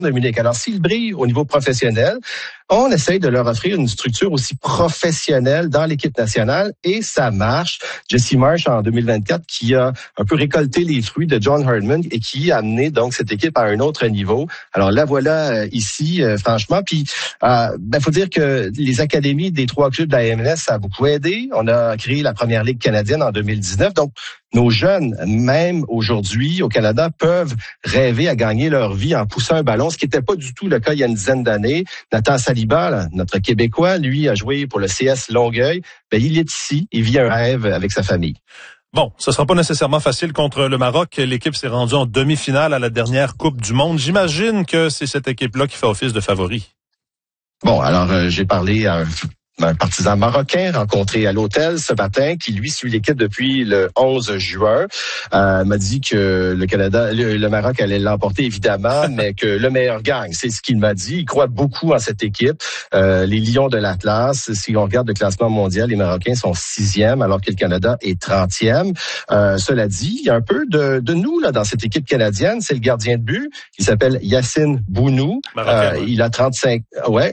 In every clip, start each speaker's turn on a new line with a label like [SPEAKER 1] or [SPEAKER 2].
[SPEAKER 1] de Munich. Alors, s'ils brillent au niveau professionnel, on essaye de leur offrir une structure aussi professionnelle dans l'équipe nationale et ça marche. Jesse Marsh, en 2024, qui a un peu récolté les fruits de John Herdman et qui a amené donc cette équipe à un autre niveau. Alors la voilà ici, franchement. Puis, faut dire que les académies des 3 clubs de la MLS, ça a beaucoup aidé. On a créé la première ligue canadienne en 2019. Donc, nos jeunes, même aujourd'hui au Canada, peuvent rêver à gagner leur vie en poussant un ballon, ce qui n'était pas du tout le cas il y a une dizaine d'années. Nathan Saliba, là, notre Québécois, lui, a joué pour le CS Longueuil. Il est ici, il vit un rêve avec sa famille.
[SPEAKER 2] Bon, ce sera pas nécessairement facile contre le Maroc. L'équipe s'est rendue en demi-finale à la dernière Coupe du Monde. J'imagine que c'est cette équipe-là qui fait office de favori.
[SPEAKER 1] Bon, alors j'ai parlé à un partisan marocain rencontré à l'hôtel ce matin, qui lui suit l'équipe depuis le 11 juin, m'a dit que le Canada, le Maroc allait l'emporter évidemment, mais que le meilleur gagne. C'est ce qu'il m'a dit. Il croit beaucoup en cette équipe. Les Lions de l'Atlas, si on regarde le classement mondial, les Marocains sont 6e, alors que le Canada est 30e. Cela dit, il y a un peu de nous là dans cette équipe canadienne. C'est le gardien de but, qui s'appelle Yacine Bounou. Il a 35,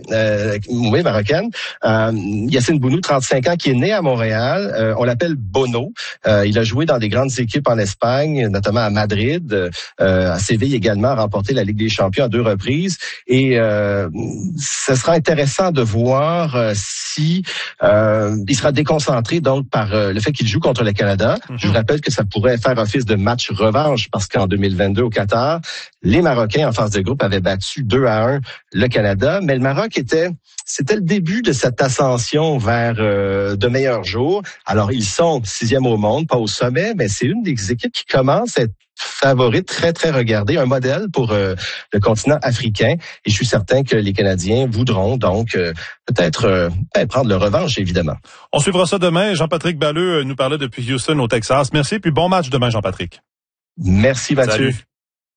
[SPEAKER 1] oui, marocaine. Yacine Bounou, 35 ans, qui est né à Montréal. On l'appelle Bono. Il a joué dans des grandes équipes en Espagne, notamment à Madrid. À Séville également, a remporté la Ligue des Champions à 2 reprises. Et ce sera intéressant de voir si il sera déconcentré donc par le fait qu'il joue contre le Canada. Je vous rappelle que ça pourrait faire office de match revanche parce qu'en 2022 au Qatar, les Marocains en phase de groupe avaient battu 2-1 le Canada, mais le Maroc c'était le début de cette ascension vers de meilleurs jours. Alors, ils sont 6e au monde, pas au sommet, mais c'est une des équipes qui commence à être favorite, très, très regardée, un modèle pour le continent africain. Et je suis certain que les Canadiens voudront donc peut-être prendre leur revanche, évidemment.
[SPEAKER 2] On suivra ça demain. Jean-Patrick Balleux nous parlait depuis Houston au Texas. Merci, puis bon match demain, Jean-Patrick.
[SPEAKER 1] Merci, Mathieu.
[SPEAKER 2] Salut.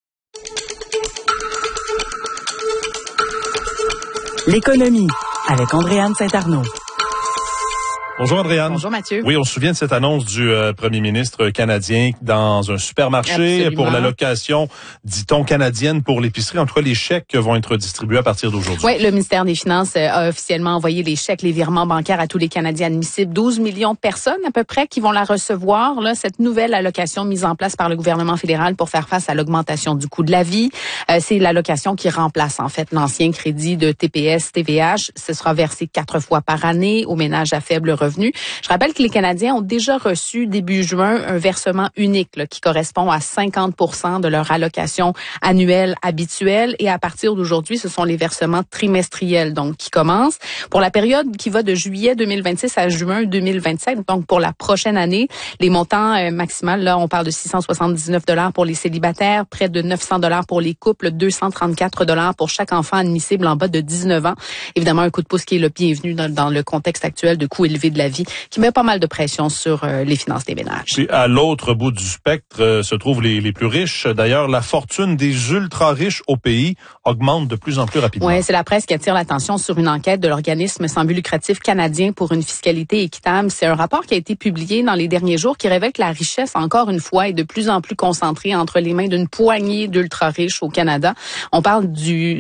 [SPEAKER 3] L'économie avec Andréane Saint-Arnaud.
[SPEAKER 2] Bonjour Andréane.
[SPEAKER 4] Bonjour Mathieu.
[SPEAKER 2] Oui, on se souvient de cette annonce du premier ministre canadien dans un supermarché.
[SPEAKER 4] Absolument.
[SPEAKER 2] Pour l'allocation, dit-on, canadienne pour l'épicerie. En tout cas, les chèques vont être distribués à partir d'aujourd'hui.
[SPEAKER 4] Oui, le ministère des Finances a officiellement envoyé les chèques, les virements bancaires à tous les Canadiens admissibles. 12 millions de personnes à peu près qui vont la recevoir, là, cette nouvelle allocation mise en place par le gouvernement fédéral pour faire face à l'augmentation du coût de la vie. C'est l'allocation qui remplace en fait l'ancien crédit de TPS, TVH. Ce sera versé 4 fois par année aux ménages à faible revenu. Je rappelle que les Canadiens ont déjà reçu début juin un versement unique là, qui correspond à 50% de leur allocation annuelle habituelle. Et à partir d'aujourd'hui, ce sont les versements trimestriels donc qui commencent. Pour la période qui va de juillet 2026 à juin 2027, donc pour la prochaine année, les montants maximales, là, on parle de 679 $ pour les célibataires, près de 900 $ pour les couples, 234 $ pour chaque enfant admissible en bas de 19 ans. Évidemment, un coup de pouce qui est le bienvenu dans le contexte actuel de coûts élevés de la vie, qui met pas mal de pression sur les finances des ménages.
[SPEAKER 2] Puis à l'autre bout du spectre se trouvent les plus riches. D'ailleurs, la fortune des ultra-riches au pays augmente de plus en plus rapidement.
[SPEAKER 4] Oui, c'est la presse qui attire l'attention sur une enquête de l'organisme sans but lucratif canadien pour une fiscalité équitable. C'est un rapport qui a été publié dans les derniers jours qui révèle que la richesse, encore une fois, est de plus en plus concentrée entre les mains d'une poignée d'ultra-riches au Canada. On parle du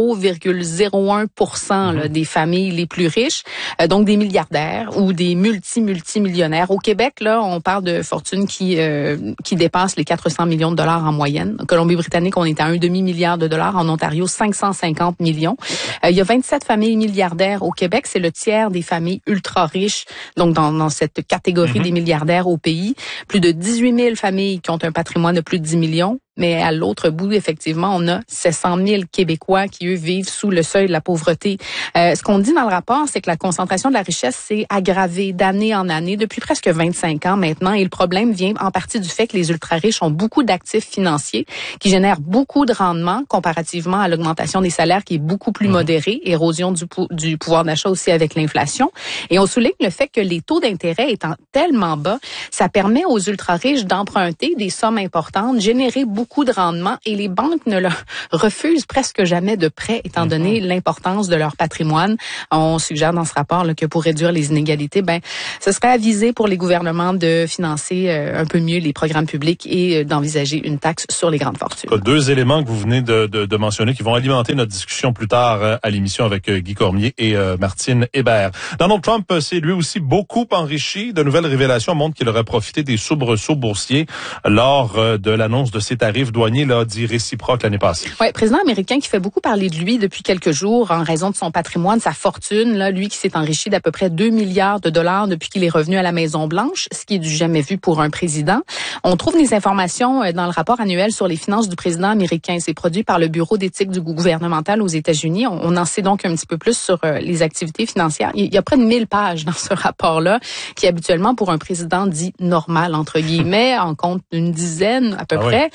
[SPEAKER 4] 0,01% des familles les plus riches, donc des milliardaires ou des multimillionnaires. Au Québec, là, on parle de fortunes qui dépassent les 400 millions de dollars en moyenne. En Colombie-Britannique, on est à $1,5 milliard. En Ontario, 550 millions. Il y a 27 familles milliardaires au Québec. C'est le tiers des familles ultra riches, donc dans cette catégorie des milliardaires au pays. Plus de 18 000 familles qui ont un patrimoine de plus de 10 millions. Mais à l'autre bout, effectivement, on a 700 000 Québécois qui, eux, vivent sous le seuil de la pauvreté. Ce qu'on dit dans le rapport, c'est que la concentration de la richesse s'est aggravée d'année en année depuis presque 25 ans maintenant. Et le problème vient en partie du fait que les ultra-riches ont beaucoup d'actifs financiers qui génèrent beaucoup de rendement comparativement à l'augmentation des salaires qui est beaucoup plus modérée, érosion du pouvoir d'achat aussi avec l'inflation. Et on souligne le fait que les taux d'intérêt étant tellement bas, ça permet aux ultra-riches d'emprunter des sommes importantes, générer beaucoup beaucoup de rendement et les banques ne leur refusent presque jamais de prêts étant donné l'importance de leur patrimoine. On suggère dans ce rapport là, que pour réduire les inégalités, ce serait avisé pour les gouvernements de financer un peu mieux les programmes publics et d'envisager une taxe sur les grandes fortunes.
[SPEAKER 2] Deux éléments que vous venez de mentionner qui vont alimenter notre discussion plus tard à l'émission avec Guy Cormier et Martine Hébert. Donald Trump s'est lui aussi beaucoup enrichi. De nouvelles révélations montrent qu'il aurait profité des soubresauts boursiers lors de l'annonce de ses tarifs douaniers dits réciproques l'année passée.
[SPEAKER 4] Oui, président américain qui fait beaucoup parler de lui depuis quelques jours en raison de son patrimoine, sa fortune, lui qui s'est enrichi d'à peu près 2 milliards de dollars depuis qu'il est revenu à la Maison-Blanche, ce qui est du jamais vu pour un président. On trouve des informations dans le rapport annuel sur les finances du président américain. C'est produit par le Bureau d'éthique du gouvernemental aux États-Unis. On en sait donc un petit peu plus sur les activités financières. Il y a près de 1000 pages dans ce rapport-là, qui habituellement pour un président dit normal, entre guillemets, en compte une dizaine à peu près.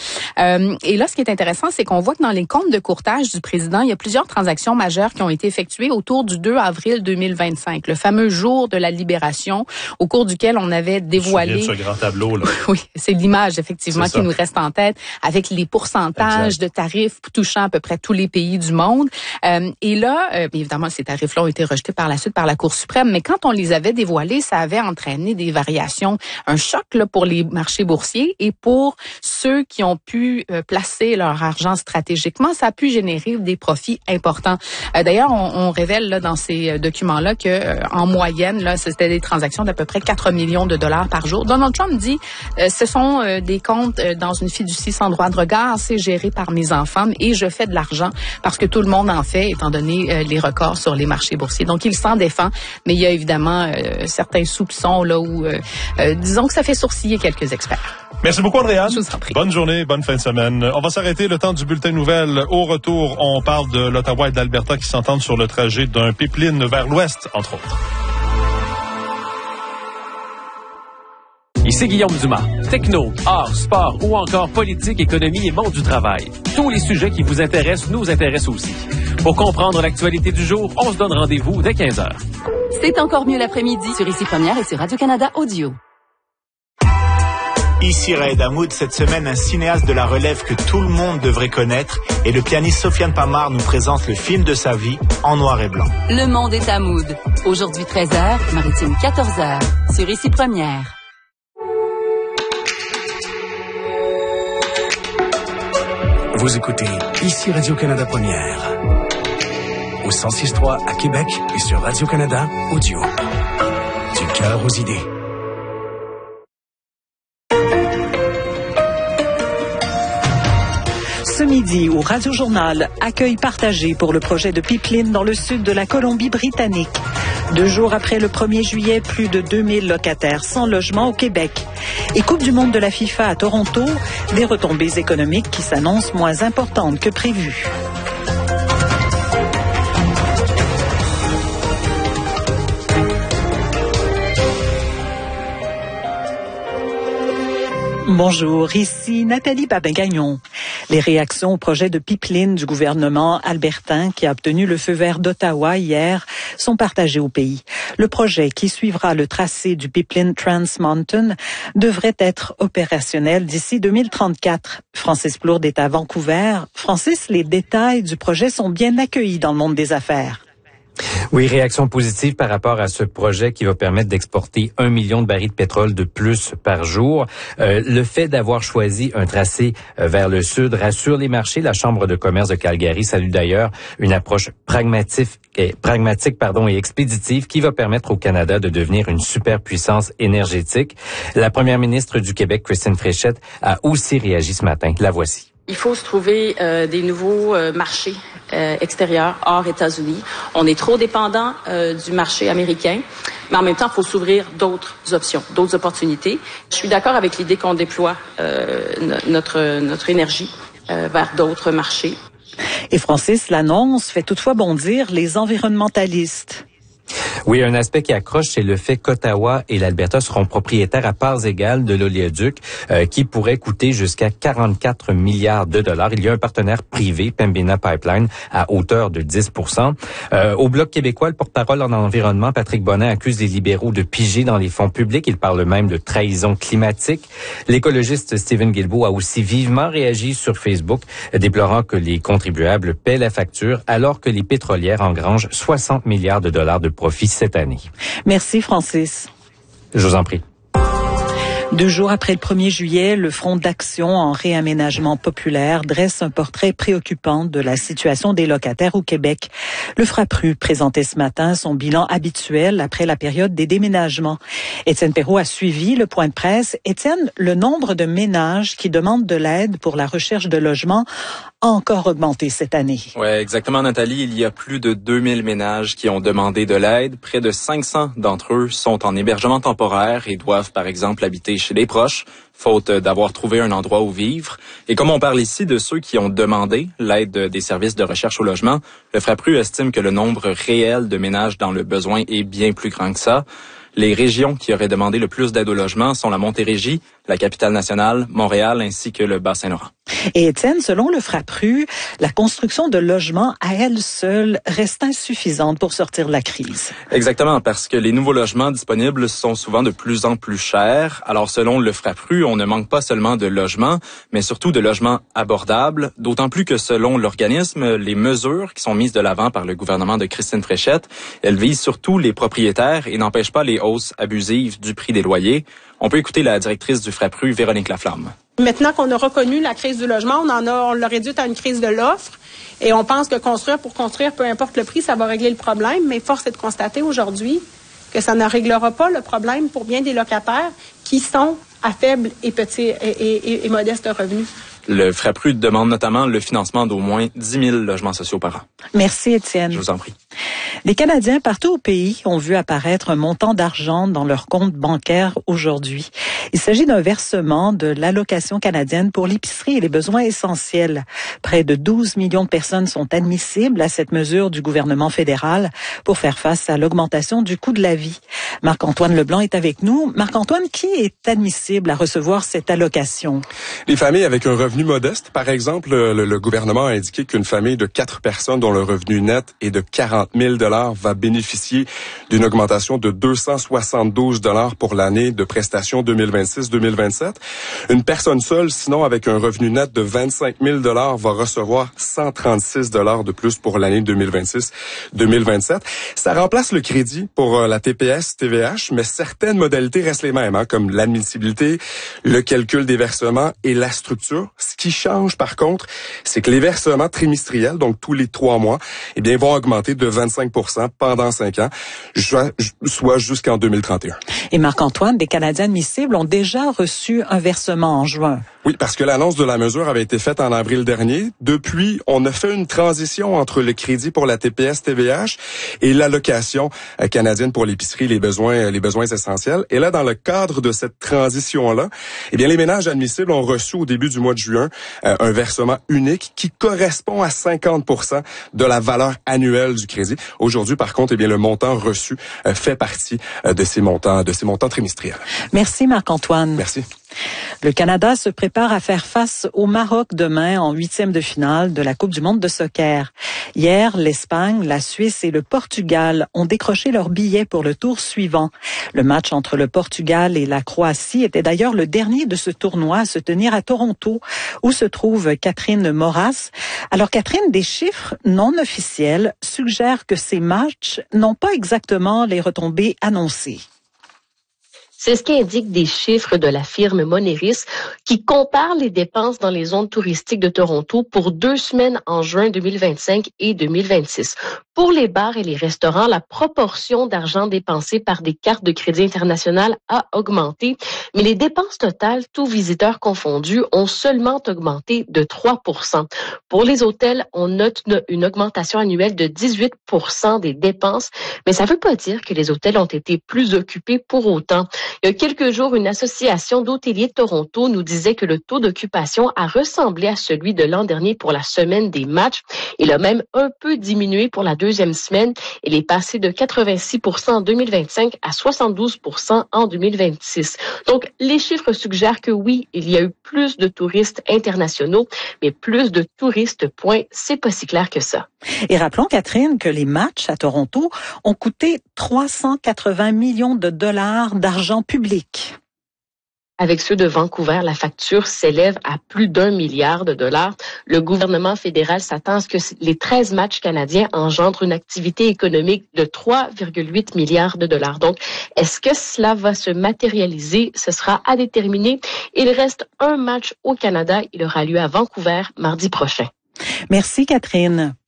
[SPEAKER 4] Et là, ce qui est intéressant, c'est qu'on voit que dans les comptes de courtage du président, il y a plusieurs transactions majeures qui ont été effectuées autour du 2 avril 2025, le fameux jour de la libération, au cours duquel on avait dévoilé...
[SPEAKER 2] ce grand tableau, là.
[SPEAKER 4] Oui, c'est l'image, effectivement, qui nous reste en tête, avec les pourcentages de tarifs touchant à peu près tous les pays du monde. Et là, évidemment, ces tarifs-là ont été rejetés par la suite par la Cour suprême, mais quand on les avait dévoilés, ça avait entraîné des variations, un choc là, pour les marchés boursiers et pour ceux qui ont pu placer leur argent stratégiquement, ça a pu générer des profits importants. D'ailleurs, on révèle là, dans ces documents-là que en moyenne, là, c'était des transactions d'à peu près 4 millions de dollars par jour. Donald Trump dit ce sont des comptes dans une fiducie sans droit de regard, c'est géré par mes enfants et je fais de l'argent parce que tout le monde en fait, étant donné les records sur les marchés boursiers. Donc, il s'en défend, mais il y a évidemment certains soupçons là où, disons que ça fait sourciller quelques experts.
[SPEAKER 2] Merci beaucoup, Andréane.
[SPEAKER 4] Je vous en prie.
[SPEAKER 2] Bonne journée, bonne fin de semaine. On va s'arrêter le temps du bulletin nouvelles. Au retour, on parle de l'Ottawa et de l'Alberta qui s'entendent sur le trajet d'un pipeline vers l'ouest, entre autres.
[SPEAKER 5] Ici Guillaume Dumas. Techno, art, sport ou encore politique, économie et monde du travail. Tous les sujets qui vous intéressent nous intéressent aussi. Pour comprendre l'actualité du jour, on se donne rendez-vous dès 15h.
[SPEAKER 3] C'est encore mieux l'après-midi sur Ici Première et sur Radio-Canada Audio.
[SPEAKER 6] Ici Raed Hamoud, cette semaine, un cinéaste de la relève que tout le monde devrait connaître et le pianiste Sofiane Pamar nous présente le film de sa vie en noir et blanc.
[SPEAKER 3] Le monde est à Hamoud. Aujourd'hui 13h, Maritime 14h, sur Ici Première.
[SPEAKER 7] Vous écoutez Ici Radio-Canada Première. Au 106.3 à Québec et sur Radio-Canada Audio. Du cœur aux idées.
[SPEAKER 8] Ce midi, au Radio-Journal, accueil partagé pour le projet de pipeline dans le sud de la Colombie-Britannique. 2 jours après le 1er juillet, plus de 2000 locataires sans logement au Québec. Et Coupe du monde de la FIFA à Toronto, des retombées économiques qui s'annoncent moins importantes que prévues. Bonjour, ici Nathalie Babin-Gagnon. Les réactions au projet de pipeline du gouvernement albertain qui a obtenu le feu vert d'Ottawa hier sont partagées au pays. Le projet qui suivra le tracé du pipeline Trans Mountain devrait être opérationnel d'ici 2034. Francis Plourde est à Vancouver. Francis, les détails du projet sont bien accueillis dans le monde des affaires.
[SPEAKER 9] Oui, réaction positive par rapport à ce projet qui va permettre d'exporter 1 million de barils de pétrole de plus par jour. Le fait d'avoir choisi un tracé vers le sud rassure les marchés. La Chambre de commerce de Calgary salue d'ailleurs une approche pragmatique et expéditive qui va permettre au Canada de devenir une superpuissance énergétique. La première ministre du Québec, Christine Fréchette, a aussi réagi ce matin. La voici.
[SPEAKER 10] Il faut se trouver des nouveaux marchés extérieurs hors États-Unis. On est trop dépendant du marché américain, mais en même temps, il faut s'ouvrir d'autres options, d'autres opportunités. Je suis d'accord avec l'idée qu'on déploie notre énergie vers d'autres marchés.
[SPEAKER 8] Et Francis, l'annonce fait toutefois bondir les environnementalistes.
[SPEAKER 9] Oui, un aspect qui accroche, c'est le fait qu'Ottawa et l'Alberta seront propriétaires à parts égales de l'oléoduc qui pourrait coûter jusqu'à 44 milliards de dollars. Il y a un partenaire privé, Pembina Pipeline, à hauteur de 10%. Au Bloc québécois, le porte-parole en environnement, Patrick Bonnin, accuse les libéraux de piger dans les fonds publics. Il parle même de trahison climatique. L'écologiste Stephen Guilbeault a aussi vivement réagi sur Facebook, déplorant que les contribuables paient la facture alors que les pétrolières engrangent 60 milliards de dollars de profit cette année.
[SPEAKER 8] Merci, Francis.
[SPEAKER 9] Je vous en prie.
[SPEAKER 8] 2 jours après le 1er juillet, le Front d'action en réaménagement populaire dresse un portrait préoccupant de la situation des locataires au Québec. Le FRAPRU présentait ce matin son bilan habituel après la période des déménagements. Étienne Perrault a suivi le point de presse. Étienne, le nombre de ménages qui demandent de l'aide pour la recherche de logement a encore augmenté cette année.
[SPEAKER 11] Oui, exactement, Nathalie. Il y a plus de 2000 ménages qui ont demandé de l'aide. Près de 500 d'entre eux sont en hébergement temporaire et doivent, par exemple, habiter chez les proches, faute d'avoir trouvé un endroit où vivre. Et comme on parle ici de ceux qui ont demandé l'aide des services de recherche au logement, le FRAPRU estime que le nombre réel de ménages dans le besoin est bien plus grand que ça. Les régions qui auraient demandé le plus d'aide au logement sont la Montérégie, la Capitale-Nationale, Montréal ainsi que le Bas-Saint-Laurent.
[SPEAKER 8] Et Étienne, selon le FRAPRU, la construction de logements à elle seule reste insuffisante pour sortir de la crise.
[SPEAKER 11] Exactement, parce que les nouveaux logements disponibles sont souvent de plus en plus chers. Alors selon le FRAPRU, on ne manque pas seulement de logements, mais surtout de logements abordables, d'autant plus que selon l'organisme, les mesures qui sont mises de l'avant par le gouvernement de Christine Fréchette, elles visent surtout les propriétaires et n'empêchent pas les hausses abusives du prix des loyers. On peut écouter la directrice du FRAPRU, Véronique Laflamme.
[SPEAKER 12] Maintenant qu'on a reconnu la crise du logement, on l'a réduite à une crise de l'offre et on pense que construire pour construire, peu importe le prix, ça va régler le problème. Mais force est de constater aujourd'hui que ça ne réglera pas le problème pour bien des locataires qui sont à faible et petits et modestes revenus.
[SPEAKER 11] Le FRAPRU demande notamment le financement d'au moins 10 000 logements sociaux par an.
[SPEAKER 8] Merci, Étienne.
[SPEAKER 11] Je vous en prie.
[SPEAKER 8] Les Canadiens partout au pays ont vu apparaître un montant d'argent dans leur compte bancaire aujourd'hui. Il s'agit d'un versement de l'allocation canadienne pour l'épicerie et les besoins essentiels. Près de 12 millions de personnes sont admissibles à cette mesure du gouvernement fédéral pour faire face à l'augmentation du coût de la vie. Marc-Antoine Leblanc est avec nous. Marc-Antoine, qui est admissible à recevoir cette allocation?
[SPEAKER 13] Les familles avec un revenu modeste. Par exemple, le gouvernement a indiqué qu'une famille de 4 personnes dont le revenu net est de 40 000 $ va bénéficier d'une augmentation de 272 $ pour l'année de prestations 2026-2027. Une personne seule, sinon avec un revenu net de 25 000 $ va recevoir 136 $ de plus pour l'année 2026-2027. Ça remplace le crédit pour la TPS, TVH, mais certaines modalités restent les mêmes, comme l'admissibilité, le calcul des versements et la structure. Ce qui change, par contre, c'est que les versements trimestriels, donc tous les 3 mois, vont augmenter de 25 % pendant 5 ans, soit jusqu'en 2031.
[SPEAKER 8] Et Marc-Antoine, des Canadiens admissibles ont déjà reçu un versement en juin.
[SPEAKER 13] Oui, parce que l'annonce de la mesure avait été faite en avril dernier. Depuis, on a fait une transition entre le crédit pour la TPS TVH et l'allocation canadienne pour l'épicerie, les besoins essentiels. Et là, dans le cadre de cette transition-là, les ménages admissibles ont reçu au début du mois de juin un versement unique qui correspond à 50 % de la valeur annuelle du crédit. Aujourd'hui, par contre, le montant reçu fait partie de ces montants trimestriels.
[SPEAKER 8] Merci Marc-Antoine.
[SPEAKER 13] Merci.
[SPEAKER 8] Le Canada se prépare à faire face au Maroc demain en 8e de finale de la Coupe du monde de soccer. Hier, l'Espagne, la Suisse et le Portugal ont décroché leurs billets pour le tour suivant. Le match entre le Portugal et la Croatie était d'ailleurs le dernier de ce tournoi à se tenir à Toronto, où se trouve Catherine Moras. Alors Catherine, des chiffres non officiels suggèrent que ces matchs n'ont pas exactement les retombées annoncées.
[SPEAKER 14] C'est ce qu'indiquent des chiffres de la firme Moneris qui compare les dépenses dans les zones touristiques de Toronto pour 2 semaines en juin 2025 et 2026. Pour les bars et les restaurants, la proportion d'argent dépensé par des cartes de crédit international a augmenté, mais les dépenses totales, tous visiteurs confondus, ont seulement augmenté de 3 %. Pour les hôtels, on note une augmentation annuelle de 18 % des dépenses, mais ça ne veut pas dire que les hôtels ont été plus occupés pour autant. Il y a quelques jours, une association d'hôteliers de Toronto nous disait que le taux d'occupation a ressemblé à celui de l'an dernier pour la semaine des matchs. Il a même un peu diminué pour la 2e deuxième semaine. Elle est passée de 86% en 2025 à 72% en 2026. Donc, les chiffres suggèrent que oui, il y a eu plus de touristes internationaux, mais plus de touristes, point, c'est pas si clair que ça.
[SPEAKER 8] Et rappelons, Catherine, que les matchs à Toronto ont coûté 380 millions de dollars d'argent public.
[SPEAKER 14] Avec ceux de Vancouver, la facture s'élève à plus d'1 milliard de dollars. Le gouvernement fédéral s'attend à ce que les 13 matchs canadiens engendrent une activité économique de 3,8 milliards de dollars. Donc, est-ce que cela va se matérialiser? Ce sera à déterminer. Il reste un match au Canada. Il aura lieu à Vancouver mardi prochain.
[SPEAKER 8] Merci, Catherine.